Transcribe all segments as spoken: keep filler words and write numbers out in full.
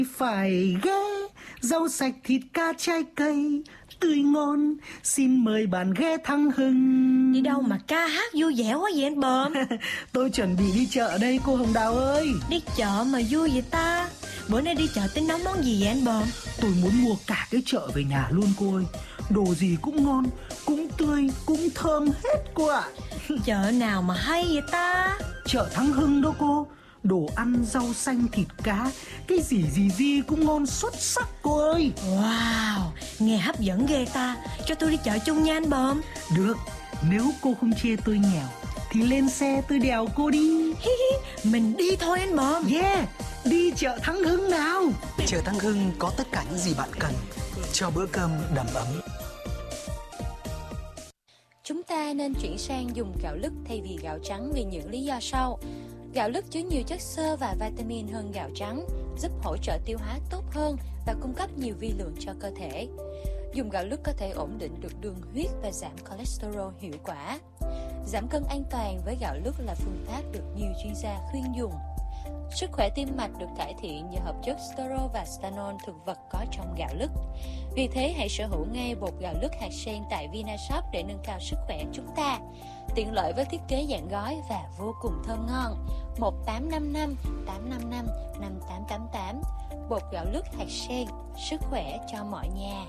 Phải ghé, rau sạch thịt cá trái cây tươi ngon, xin mời bạn ghé Thắng Hưng. Đi đâu mà ca hát vui vẻ quá vậy anh Bờm? Tôi chuẩn bị đi chợ đây cô Hồng Đào ơi. Đi chợ mà vui vậy ta? Bữa nay đi chợ tính nấu món gì vậy anh Bờm? Tôi muốn mua cả cái chợ về nhà luôn cô ơi. Đồ gì cũng ngon, cũng tươi, cũng thơm hết cô ạ. Chợ nào mà hay vậy ta? Chợ Thắng Hưng đó cô. Đồ ăn, rau xanh, thịt cá, cái gì gì gì cũng ngon xuất sắc cô ơi. Wow, nghe hấp dẫn ghê ta. Cho tôi đi chợ chung nha anh Bờm. Được, nếu cô không chê tôi nghèo thì lên xe tôi đèo cô đi. Mình đi thôi anh Bờm. Yeah, đi chợ Thắng Hưng nào. Chợ Thắng Hưng có tất cả những gì bạn cần cho bữa cơm đầm ấm. Chúng ta nên chuyển sang dùng gạo lứt thay vì gạo trắng vì những lý do sau. Gạo lứt chứa nhiều chất xơ và vitamin hơn gạo trắng, giúp hỗ trợ tiêu hóa tốt hơn và cung cấp nhiều vi lượng cho cơ thể. Dùng gạo lứt có thể ổn định được đường huyết và giảm cholesterol hiệu quả. Giảm cân an toàn với gạo lứt là phương pháp được nhiều chuyên gia khuyên dùng. Sức khỏe tim mạch được cải thiện nhờ hợp chất sterol và stanol thực vật có trong gạo lứt. Vì thế hãy sở hữu ngay bột gạo lứt hạt sen tại Vinashop để nâng cao sức khỏe chúng ta. Tiện lợi với thiết kế dạng gói và vô cùng thơm ngon. Một tám năm năm tám năm năm năm tám tám tám. Bột gạo lứt hạt sen, sức khỏe cho mọi nhà.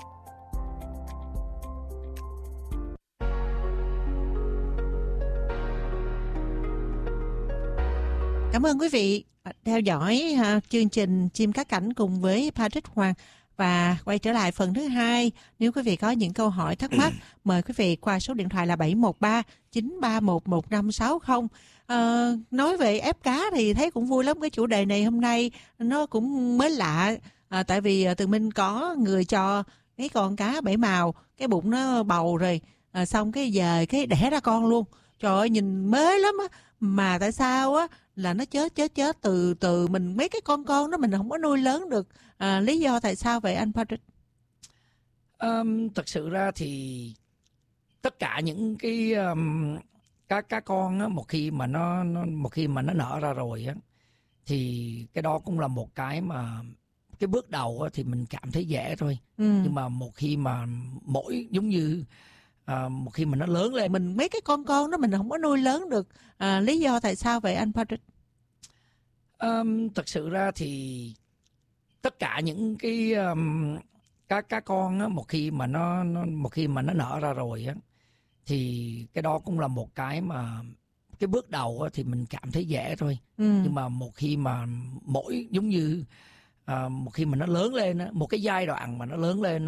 Cảm ơn quý vị theo dõi uh, chương trình Chim Cá Cảnh cùng với Patrick Hoàng. Và quay trở lại phần thứ hai, nếu quý vị có những câu hỏi thắc mắc, mời quý vị qua số điện thoại là bảy một ba chín ba một một năm sáu không. À, nói về ép cá thì thấy cũng vui lắm, cái chủ đề này hôm nay nó cũng mới lạ. À, tại vì Tường Minh có người cho cái con cá bảy màu, cái bụng nó bầu rồi, à, xong cái về cái đẻ ra con luôn. Trời ơi nhìn mới lắm á, mà tại sao á là nó chết chết chết từ từ mình mấy cái con con đó mình không có nuôi lớn được. À, lý do tại sao vậy anh Patrick? Um, thật sự ra thì tất cả những cái um, cá cá con á, một khi mà nó, nó một khi mà nó nở ra rồi á, thì cái đó cũng là một cái mà cái bước đầu á, thì mình cảm thấy dễ thôi. Ừ. Nhưng mà một khi mà mỗi giống như à, một khi mà nó lớn lên, mình mấy cái con con đó mình không có nuôi lớn được. À, lý do tại sao vậy anh Patrick? Um, thật sự ra thì tất cả những cái um, cá cá con á, một khi mà nó, nó một khi mà nó nở ra rồi á, thì cái đó cũng là một cái mà cái bước đầu á, thì mình cảm thấy dễ thôi. Ừ. Nhưng mà một khi mà mỗi giống như uh, một khi mà nó lớn lên á, một cái giai đoạn mà nó lớn lên